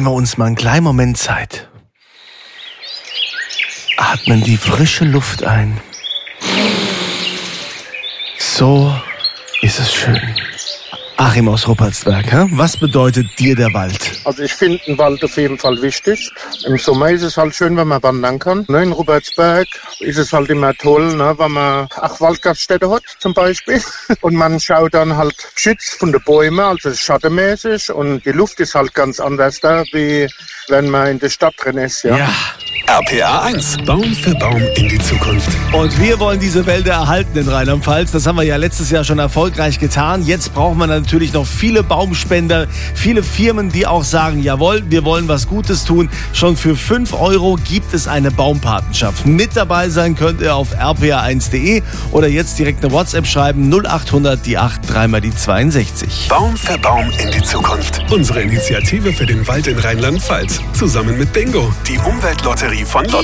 nehmen wir uns mal einen kleinen Moment Zeit. Atmen die frische Luft ein. So ist es schön. Achim aus Ruppertsberg, was bedeutet dir der Wald? Also ich finde den Wald auf jeden Fall wichtig. Im Sommer ist es halt schön, wenn man wandern kann. In Ruppertsberg ist es halt immer toll, wenn man Waldgaststätte hat zum Beispiel. Und man schaut dann halt geschützt von den Bäumen, also schattenmäßig. Und die Luft ist halt ganz anders da, wie wenn man in der Stadt drin ist. Ja. RPA 1, Baum für Baum in die Zukunft. Und wir wollen diese Wälder erhalten in Rheinland-Pfalz. Das haben wir ja letztes Jahr schon erfolgreich getan. Jetzt brauchen wir natürlich noch viele Baumspender, viele Firmen, die auch sagen, jawohl, wir wollen was Gutes tun. Schon für 5 € gibt es eine Baumpatenschaft. Mit dabei sein könnt ihr auf rpa1.de oder jetzt direkt eine WhatsApp schreiben, 0800 die 8 3 mal die 62. Baum für Baum in die Zukunft. Unsere Initiative für den Wald in Rheinland-Pfalz. Zusammen mit Bingo, die Umweltlotterie von Lotto.